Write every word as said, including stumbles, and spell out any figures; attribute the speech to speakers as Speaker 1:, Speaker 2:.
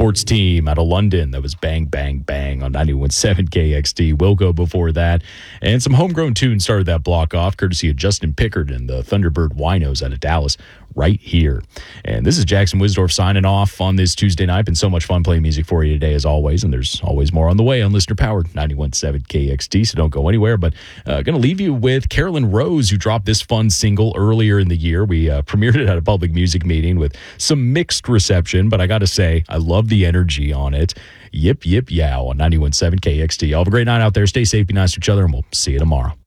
Speaker 1: sports team out of London. That was Bang, Bang, Bang on ninety-one point seven K X T. Wilco before that. And some homegrown tunes started that block off, courtesy of Justin Pickard and the Thunderbird Winos out of Dallas right here. And this is Jackson Wisdorf signing off on this Tuesday night. Been so much fun playing music for you today, as always. And there's always more on the way on Listener Powered ninety-one point seven K X T, so don't go anywhere. But uh, going to leave you with Carolyn Rose, who dropped this fun single earlier in the year. We uh, premiered it at a public music meeting with some mixed reception, but I got to say, I love the energy on it. Yip, yip, yow on ninety-one point seven K X T. Y'all have a great night out there. Stay safe, be nice to each other, and we'll see you tomorrow.